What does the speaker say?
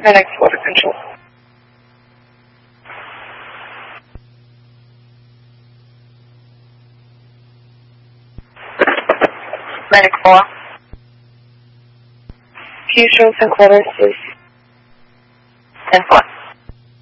Medic 4 to control. Medic 4. Can you show some quarters, please? 10-4.